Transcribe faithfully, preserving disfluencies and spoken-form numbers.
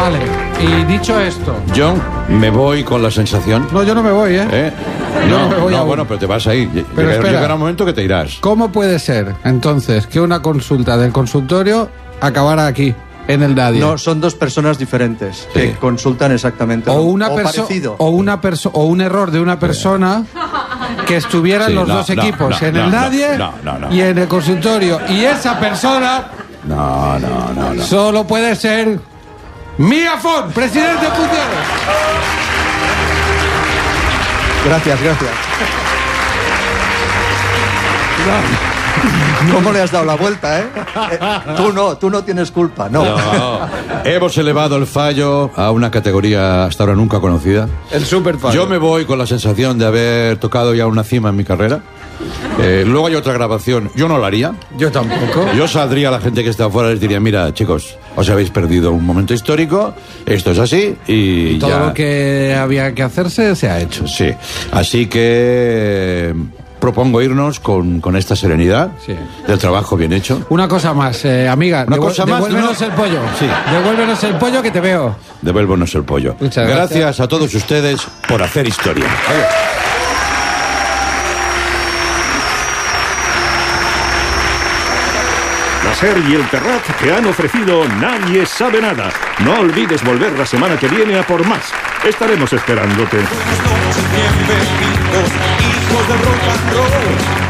Vale, y dicho esto... Yo me voy con la sensación... No, yo no me voy, ¿eh? ¿Eh? Yo No, no me voy no aún. bueno, pero te vas a ir. Pero Llegará- espera. Llegará un momento que te irás. ¿Cómo puede ser, entonces, que una consulta del consultorio acabara aquí, en el Nadia? No, son dos personas diferentes Sí. que consultan exactamente O lo- una o persona parecido. o una perso o un error de una persona que estuvieran Sí, los no, dos no, equipos no, en no, el no, Nadie no, no, no. y en el consultorio, y esa persona No, no, no, no. solo puede ser Mía Font, presidente en funciones. Gracias, gracias. ¿Cómo le has dado la vuelta, eh? Eh, Tú no, tú no tienes culpa, no. No. Hemos elevado el fallo a una categoría hasta ahora nunca conocida. El super Yo me voy con la sensación de haber tocado ya una cima en mi carrera. Eh, luego hay otra grabación. Yo no la haría. Yo tampoco. Yo saldría a la gente que está afuera y les diría, mira, chicos, os habéis perdido un momento histórico, esto es así y Todo ya... lo que había que hacerse se ha hecho. Sí, así que eh, propongo irnos con, con esta serenidad Sí. del trabajo bien hecho. Una cosa más, eh, amiga. Una devu- cosa más, Devuélvenos ¿no? el pollo. Sí. Devuélvenos el pollo que te veo. Devuélvonos el pollo. Muchas gracias. Gracias a todos ustedes por hacer historia. La SER y el Terrat te han ofrecido Nadie sabe nada. No olvides volver la semana que viene a por más. Estaremos esperándote. Buenas noches, bienvenidos, hijos del rock and roll.